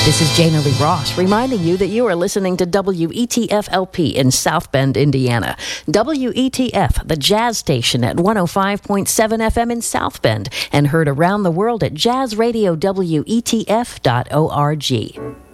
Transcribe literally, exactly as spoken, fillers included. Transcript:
This is Jana Lee Ross reminding you that you are listening to W E T F L P in South Bend, Indiana. W E T F, the jazz station at one oh five point seven F M in South Bend, and heard around the world at jazz radio W E T F dot org.